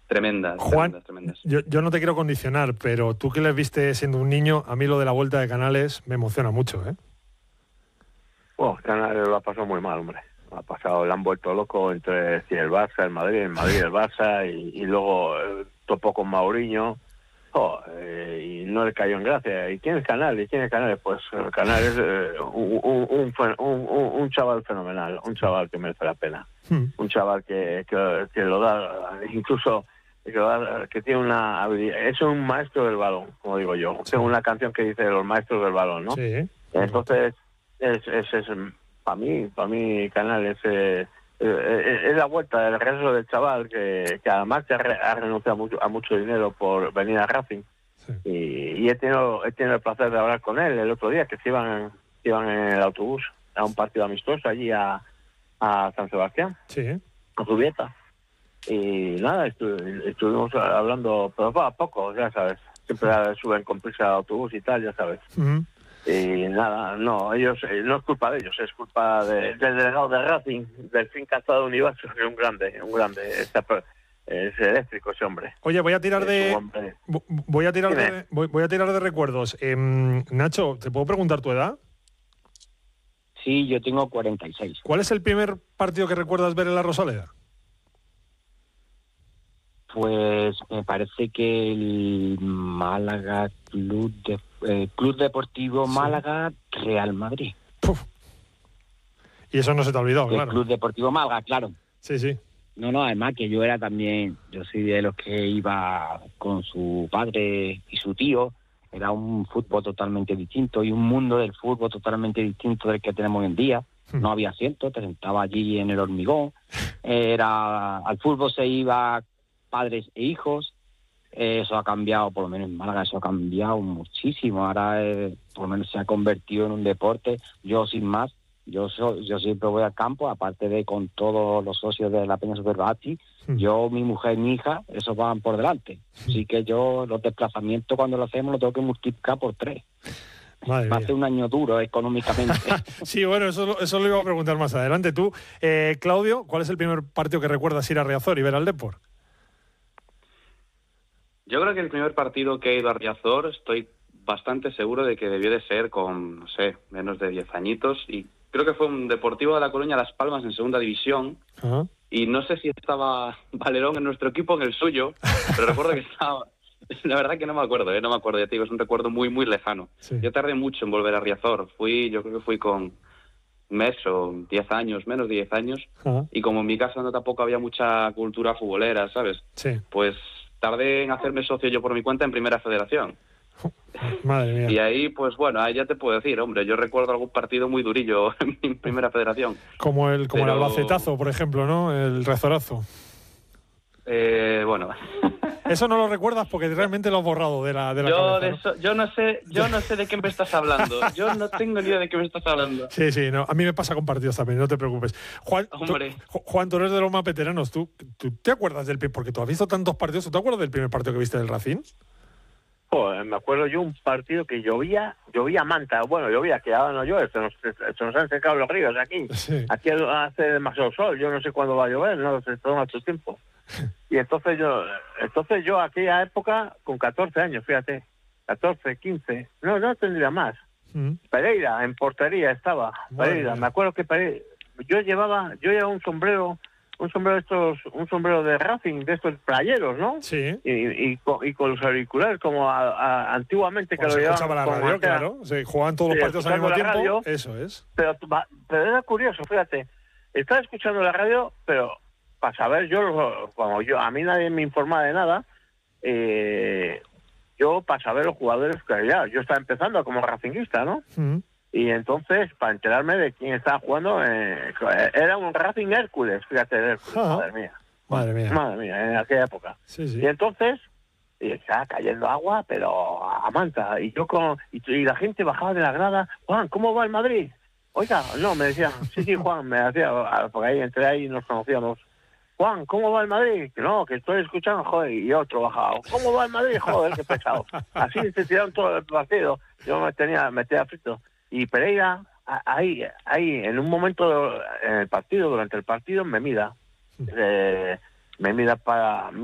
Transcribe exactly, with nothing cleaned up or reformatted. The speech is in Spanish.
tremendas, Juan, tremendas, tremendas. Yo, yo no te quiero condicionar, pero tú que les viste siendo un niño, a mí lo de la vuelta de Canales me emociona mucho, ¿eh? Oh, Canales lo ha pasado muy mal, hombre. Ha pasado, le han vuelto loco entre sí, el Barça, el Madrid, el Madrid, el Barça, y, y luego eh, topó con Mourinho. Oh, eh, y no le cayó en gracia. ¿Y quién es Canales? ¿Y quién es Canales? Pues eh, Canales, eh, un, un, un, un, un, un chaval fenomenal, un chaval que merece la pena. Hmm. Un chaval que, que, que lo da, incluso que, lo da, que tiene una habilidad. Es un maestro del balón, como digo yo. Sí. Tengo una canción que dice los maestros del balón, ¿no? Sí. Entonces, es, es, es, para mí, para mí Canales eh, eh, es la vuelta del regreso del chaval que, que además ha, re, ha renunciado a mucho, a mucho dinero por venir a Racing. Sí. Y, y he tenido he tenido el placer de hablar con él el otro día, que se iban, se iban en el autobús a un partido amistoso allí a, a San Sebastián, sí. a Zubieta. Y nada, estu, estuvimos hablando, pero a poco, ya sabes. Siempre sí. Suben con prisa al autobús y tal, ya sabes. Uh-huh. Y nada, no, ellos eh, no es culpa de ellos, es culpa de, del delegado de Racing, del Fincastado de Universo, que es un grande, un grande, está, es eléctrico ese hombre. Oye, voy a tirar es de voy a tirar de, voy, voy a tirar de recuerdos. Eh, Nacho, ¿te puedo preguntar tu edad? Sí, yo tengo cuarenta y seis. ¿Cuál es el primer partido que recuerdas ver en la Rosaleda? Pues me parece que el Málaga Club de, eh, Club Deportivo sí. Málaga Real Madrid. Puf. Y eso no se te ha olvidado, el claro. Club Deportivo Málaga, claro. Sí, sí. No, no, además que yo era también, yo soy de los que iba con su padre y su tío. Era un fútbol totalmente distinto y un mundo del fútbol totalmente distinto del que tenemos hoy en día. Hmm. No había asiento, te sentaba allí en el hormigón. Era al fútbol se iba padres e hijos. Eh, eso ha cambiado, por lo menos en Málaga, eso ha cambiado muchísimo. Ahora, eh, por lo menos, se ha convertido en un deporte. Yo, sin más, yo so, yo siempre voy al campo, aparte de con todos los socios de la Peña Superbasti. Mm. Yo, mi mujer y mi hija, esos van por delante. Mm. Así que yo, los desplazamientos, cuando lo hacemos, los tengo que multiplicar por tres. Madre Va a ser un año duro económicamente. Sí, bueno, eso, eso lo iba a preguntar más adelante. Tú, eh, Claudio, ¿cuál es el primer partido que recuerdas ir a Riazor y ver al Depor? Yo creo que el primer partido que he ido a Riazor, estoy bastante seguro de que debió de ser con, no sé, menos de diez añitos, y creo que fue un Deportivo de La Coruña Las Palmas en segunda división, uh-huh. Y no sé si estaba Valerón en nuestro equipo o en el suyo, pero recuerdo que estaba... La verdad que no me acuerdo, ¿eh? no me acuerdo, ya te digo, es un recuerdo muy, muy lejano. Sí. Yo tardé mucho en volver a Riazor, fui, yo creo que fui con un mes o diez años, menos de diez años, uh-huh. Y como en mi casa no tampoco había mucha cultura futbolera, ¿sabes? Sí. Pues tardé en hacerme socio yo por mi cuenta en Primera Federación. Madre mía. Y ahí, pues bueno, ahí ya te puedo decir, hombre, yo recuerdo algún partido muy durillo en Primera Federación. Como el como Pero... el Albacetazo, por ejemplo, ¿no? El Rezorazo. Eh, bueno... Eso no lo recuerdas porque realmente lo has borrado de la de la yo cabeza, de ¿no? Eso, yo no sé, yo no sé de qué me estás hablando. Yo no tengo ni idea de qué me estás hablando. Sí, sí, no, a mí me pasa con partidos también, no te preocupes. Juan, Hombre. Tú, Juan, tú eres de los más veteranos, ¿tú, tú te acuerdas del porque tú has visto tantos partidos, ¿tú te acuerdas del primer partido que viste del Racing? Joder, me acuerdo yo un partido que llovía, llovía manta, bueno, llovía, que ahora no llueve, se nos, se nos han secado los ríos aquí. Sí. Aquí hace demasiado sol, yo no sé cuándo va a llover, no se toma mucho tiempo. Y entonces yo, entonces yo aquella época, con catorce años, fíjate, catorce, quince, no, no tendría más. ¿Mm? Pereira, en portería estaba, bueno, Pereira, bueno. Me acuerdo que Pereira, yo llevaba, yo llevaba un sombrero, un sombrero de estos, un sombrero de Racing, de estos playeros, ¿no? Sí. Y, y, y, con, y con los auriculares, como a, a, antiguamente que o lo se llevaban. Escuchaba la radio, antena. Claro, se jugaban todos sí, los partidos al mismo tiempo, radio, eso es. Pero, pero era curioso, fíjate, estaba escuchando la radio, pero... para saber yo, como yo, a mí nadie me informa de nada, eh, yo para saber los jugadores que había, yo estaba empezando como racinguista, ¿no? Mm. Y entonces, para enterarme de quién estaba jugando, eh, era un Racing Hércules, fíjate, Hércules, ah, madre mía. Madre mía. Madre mía, en aquella época. Sí, sí. Y entonces, y estaba cayendo agua, pero a manta, y yo con, y, y la gente bajaba de la grada, Juan, ¿cómo va el Madrid? Oiga, no, me decían, sí, sí, Juan, me decía, porque ahí entré ahí y nos conocíamos. Juan, ¿cómo va el Madrid? No, que estoy escuchando, joder, y otro bajado. ¿Cómo va el Madrid? Joder, qué pesado. Así se tiraron todo el partido. Yo me tenía, me tenía frito. Y Pereira, ahí, ahí, en un momento en el partido, durante el partido, me mira. Eh, me mira para...